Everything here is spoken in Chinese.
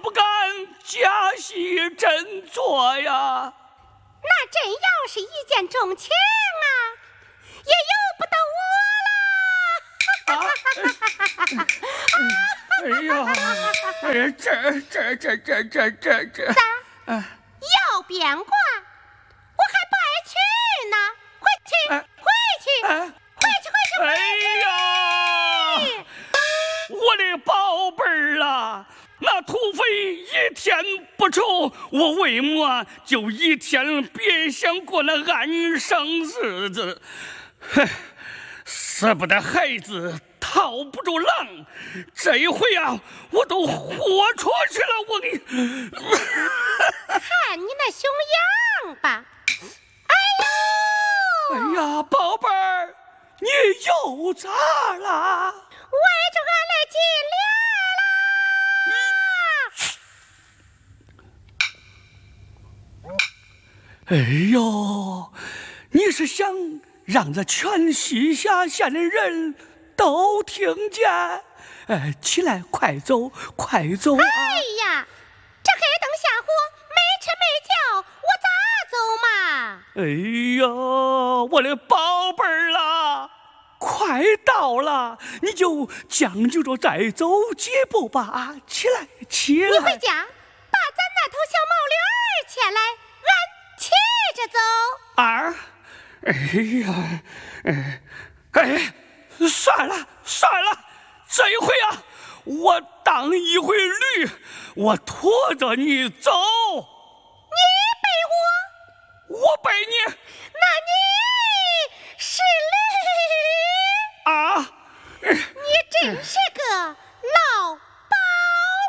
不敢假戏真做呀。 那真要是一见钟情啊，也由不得我了。 哎呀，哎呀，这， 要变卦，我还不爱去呢。回去。 哎呀，我的宝贝儿啊，那土匪一天不愁，我为么就一天别想过那安生日子？哼，舍不得孩子，套不住狼。这一回啊，我都豁出去了，我给你。 看你那熊样吧！ 哎呀，宝贝儿，你又咋了？ 围着俺来进了！哎呦，你是想让这全西夏县的人都听见？哎，起来，快走，快走啊！ 哎呀，这黑灯瞎火，没吃没觉，我咋走嘛？ 哎呀，我的宝贝儿啦，快到了，你就将就着再走几步吧！啊，起来，起来！ 你回家把咱那头小毛驴儿牵来，俺骑着走。 儿，哎呀，算了，这一回啊，我当一回驴，我驮着你走。 你背我背你。 那你是驴啊？ 你真是